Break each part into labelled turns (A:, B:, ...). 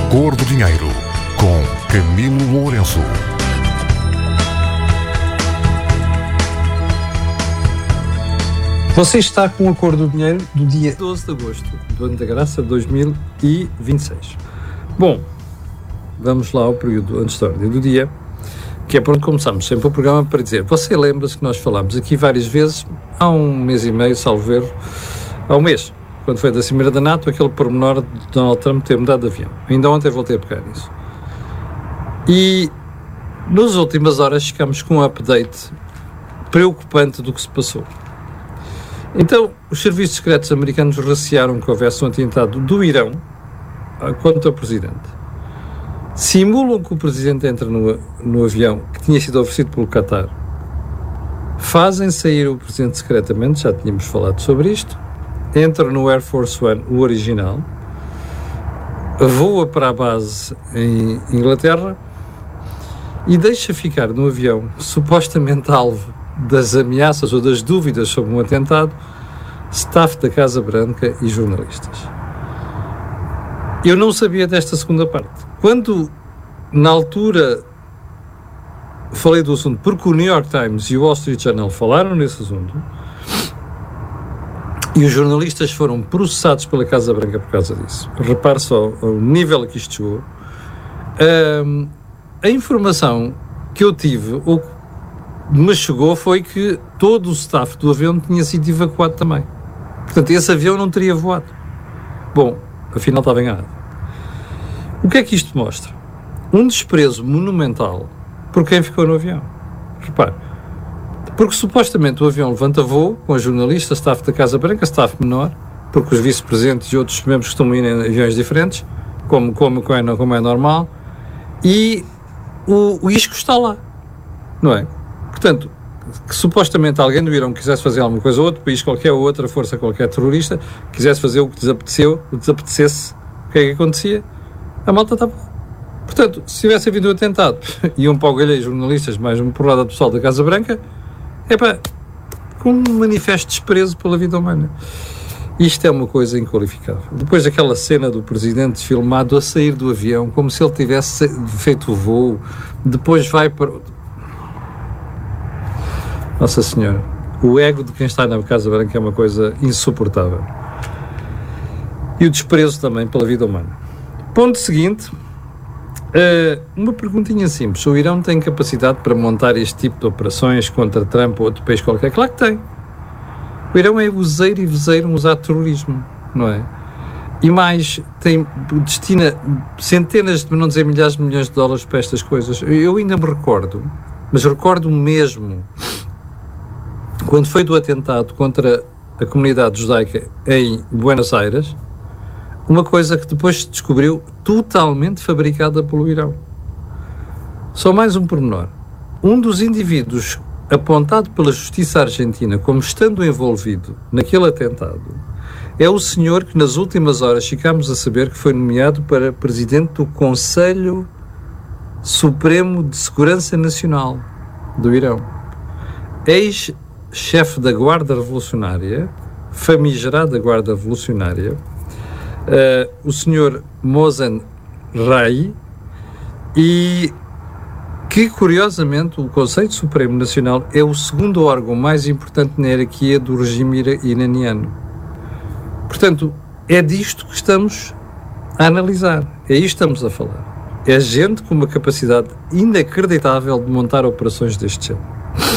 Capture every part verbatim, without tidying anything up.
A: Cor do Dinheiro, com Camilo Lourenço.
B: Você está com a Cor do Dinheiro do dia doze de agosto do ano da graça de dois mil e vinte e seis. Bom, vamos lá ao período antes da ordem do dia, que é por onde começamos sempre o programa para dizer, você lembra-se que nós falámos aqui várias vezes, há um mês e meio, salvo erro, há um mês, quando foi da Cimeira da NATO, aquele pormenor de Donald Trump ter mudado de avião. Ainda ontem voltei a pegar nisso. E nas últimas horas ficámos com um update preocupante do que se passou. Então, os serviços secretos americanos recearam que houvesse um atentado do Irão contra o Presidente. Simulam que o Presidente entra no, no avião que tinha sido oferecido pelo Qatar. Fazem sair o Presidente secretamente, já tínhamos falado sobre isto. Entra no Air Force One, o original. Voa para a base em Inglaterra e deixa ficar no avião, supostamente alvo das ameaças ou das dúvidas sobre um atentado, staff da Casa Branca e jornalistas. Eu não sabia desta segunda parte. Quando, na altura, falei do assunto, porque o New York Times e o Wall Street Journal falaram nesse assunto, e os jornalistas foram processados pela Casa Branca por causa disso. Repare só o nível a que isto chegou. Um, a informação que eu tive, ou me chegou, foi que todo o staff do avião tinha sido evacuado também. Portanto, esse avião não teria voado. Bom, afinal estava enganado. O que é que isto mostra? Um desprezo monumental por quem ficou no avião. Repare, porque supostamente o avião levanta voo com os jornalistas, staff da Casa Branca, staff menor, porque os vice-presidentes e outros membros costumam ir em aviões diferentes, como, como, como, é, como é normal, e o, o isco está lá, não é? Portanto, que supostamente alguém do Irão quisesse fazer alguma coisa, outro país qualquer, ou outra força qualquer terrorista, quisesse fazer o que desapeteceu, o que desapetecesse, o que é que acontecia? A malta estava lá. Portanto, se tivesse havido um atentado, iam para o galheiro jornalistas, mais uma porrada do pessoal da Casa Branca, é pá, com um manifesto de desprezo pela vida humana. Isto é uma coisa inqualificável. Depois daquela cena do Presidente filmado a sair do avião, como se ele tivesse feito o voo, depois vai para... Nossa Senhora, o ego de quem está na Casa Branca é uma coisa insuportável. E o desprezo também pela vida humana. Ponto seguinte, uh, uma perguntinha simples. O Irão tem capacidade para montar este tipo de operações contra Trump ou outro país qualquer? Claro que tem. O Irão é useiro e veseiro a usar terrorismo, não é? E mais, tem, destina centenas, de não dizer milhares de milhões de dólares para estas coisas. Eu ainda me recordo, mas recordo mesmo, quando foi do atentado contra a comunidade judaica em Buenos Aires, uma coisa que depois se descobriu totalmente fabricada pelo Irão. Só mais um pormenor. Um dos indivíduos apontado pela Justiça Argentina como estando envolvido naquele atentado é o senhor que nas últimas horas ficámos a saber que foi nomeado para presidente do Conselho Supremo de Segurança Nacional do Irão. Ex chefe da Guarda Revolucionária, famigerada Guarda Revolucionária, uh, o senhor Mohsen Rai, e que, curiosamente, o Conselho Supremo Nacional é o segundo órgão mais importante na hierarquia do regime iraniano. Portanto, é disto que estamos a analisar, é isto que estamos a falar. É gente com uma capacidade inacreditável de montar operações deste género.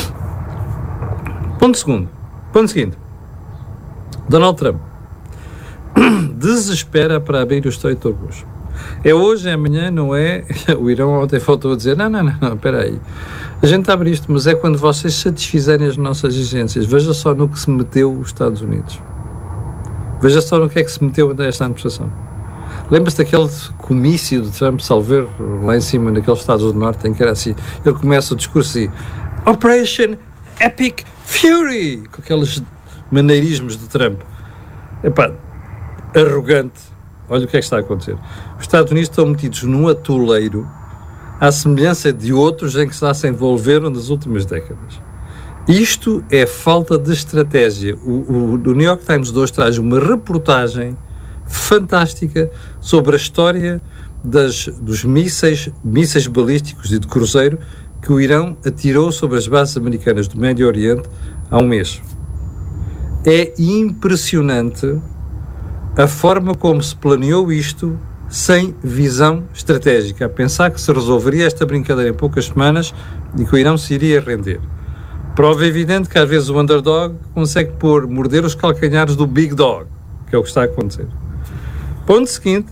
B: Ponto segundo. Ponto seguinte. Donald Trump desespera para abrir o Estreito de Hormuz. É hoje, é amanhã, não é? O Irão ontem faltou a dizer, não, não, não, não, espera aí. A gente abre isto, mas é quando vocês satisfizerem as nossas exigências. Veja só no que se meteu os Estados Unidos. Veja só no que é que se meteu nesta administração. Lembra-se daquele comício de Trump, salver lá em cima, naqueles Estados do Norte, em que era assim, ele começa o discurso assim, Operation Epic Fury, com aqueles maneirismos de Trump. Epá, arrogante. Olha o que é que está a acontecer. Os Estados Unidos estão metidos num atoleiro à semelhança de outros em que já se envolveram nas últimas décadas. Isto é falta de estratégia. O, o, o New York Times de hoje traz uma reportagem fantástica sobre a história das, dos mísseis, mísseis balísticos e de cruzeiro que o Irão atirou sobre as bases americanas do Médio Oriente há um mês. É impressionante a forma como se planeou isto sem visão estratégica, a pensar que se resolveria esta brincadeira em poucas semanas e que o Irão se iria render. Prova evidente que às vezes o underdog consegue pôr, morder os calcanhares do big dog, que é o que está a acontecer. Ponto seguinte.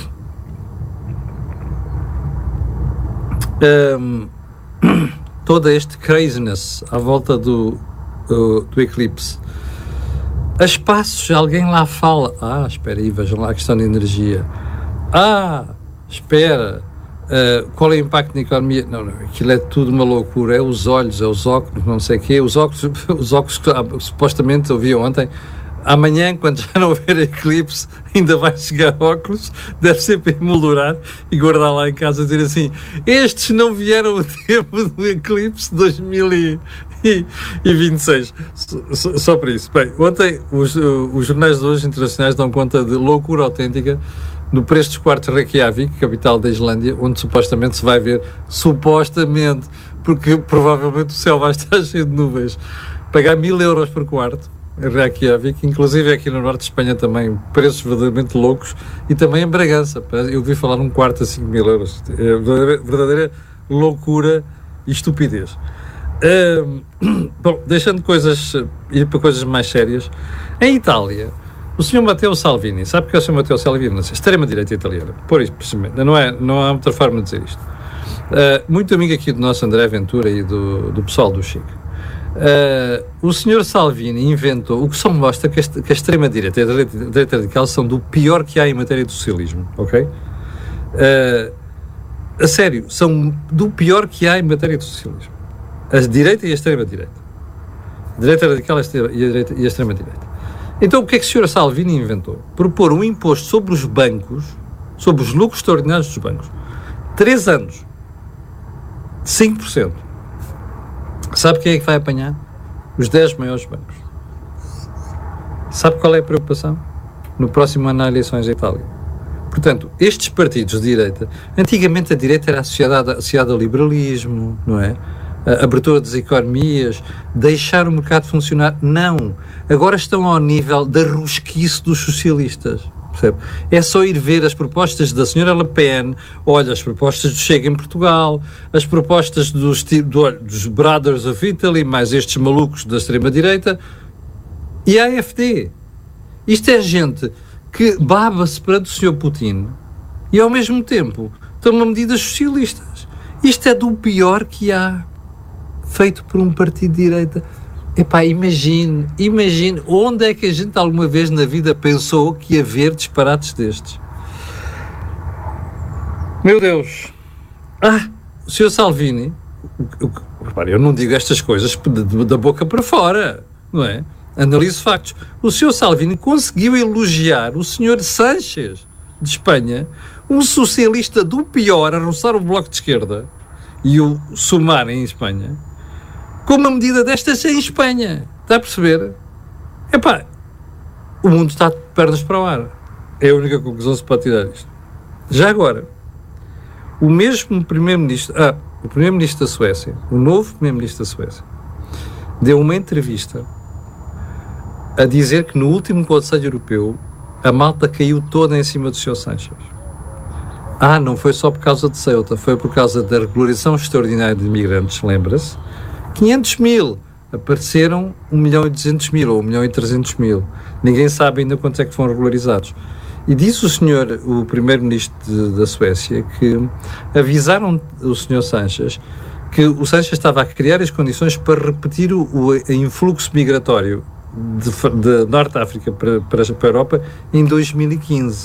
B: Um, toda este craziness à volta do, do, do eclipse. A espaços, alguém lá fala, ah, espera aí, vejam lá a questão de energia. Ah, espera, uh, qual é o impacto na economia? Não, não, aquilo é tudo uma loucura, é os olhos, é os óculos, não sei o quê, os óculos, os óculos que ah, supostamente eu vi ontem, amanhã, quando já não houver eclipse, ainda vai chegar óculos, deve ser para emoldurar e guardar lá em casa e dizer assim, estes não vieram o tempo do eclipse dois mil e vinte e seis. Só, só para isso. Bem, ontem os, os jornais de hoje internacionais dão conta de loucura autêntica no preço dos quartos de Reykjavik, capital da Islândia, onde supostamente se vai ver, supostamente, porque provavelmente o céu vai estar cheio de nuvens, pagar mil euros por quarto, em Reykjavik, inclusive aqui no norte de Espanha também, preços verdadeiramente loucos, e também em Bragança, eu ouvi falar num quarto a cinco mil euros, é verdadeira, verdadeira loucura e estupidez. Um, bom, deixando coisas, ir para coisas mais sérias, em Itália, o senhor Matteo Salvini, sabe que é o senhor Matteo Salvini? Extrema-direita italiana, por isso, precisamente, não, é, não há outra forma de dizer isto. Uh, muito amigo aqui do nosso André Ventura e do, do pessoal do Chico. Uh, o senhor Salvini inventou, o que só mostra que, este, que a extrema-direita e a direita, a direita radical são do pior que há em matéria de socialismo, ok? Uh, a sério, são do pior que há em matéria de socialismo. A direita e a extrema-direita. A direita radical e a, direita, e a extrema-direita. Então, o que é que o senhor Salvini inventou? Propor um imposto sobre os bancos, sobre os lucros extraordinários dos bancos. Três anos. cinco por cento. Sabe quem é que vai apanhar? Os dez maiores bancos. Sabe qual é a preocupação? No próximo ano há eleições em Itália. Portanto, estes partidos de direita, antigamente a direita era associada, associada ao liberalismo, não é? A abertura das economias, deixar o mercado funcionar. Não. Agora estão ao nível da rosquice dos socialistas. Percebe? É só ir ver as propostas da senhora Le Pen, olha, as propostas do Chega em Portugal, as propostas dos, do, dos Brothers of Italy, mais estes malucos da extrema-direita, e a AfD. Isto é gente que baba-se perante o senhor Putin e, ao mesmo tempo, toma medidas socialistas. Isto é do pior que há, feito por um partido de direita. Epá, imagine, imagine, onde é que a gente alguma vez na vida pensou que ia haver disparates destes? Meu Deus! Ah, o senhor Salvini, repare, eu não digo estas coisas da boca para fora, não é? Analiso factos. O senhor Salvini conseguiu elogiar o senhor Sánchez, de Espanha, um socialista do pior, a roçar o Bloco de Esquerda e o Sumar em Espanha, com uma medida destas em Espanha. Está a perceber? Epá, o mundo está de pernas para o ar. É a única conclusão que se pode tirar disto. Já agora, o mesmo primeiro-ministro, ah, o primeiro-ministro da Suécia, o novo primeiro-ministro da Suécia, deu uma entrevista a dizer que no último Conselho Europeu a malta caiu toda em cima do senhor Sánchez. Ah, não foi só por causa de Ceuta, foi por causa da regularização extraordinária de imigrantes, lembra-se? quinhentos mil, apareceram um milhão e duzentos mil ou um milhão e trezentos mil. Ninguém sabe ainda quantos é que foram regularizados. E disse o senhor, o primeiro-ministro da Suécia, que avisaram o senhor Sánchez que o Sánchez estava a criar as condições para repetir o, o influxo migratório de, de Norte de África para, para, para a Europa em dois mil e quinze.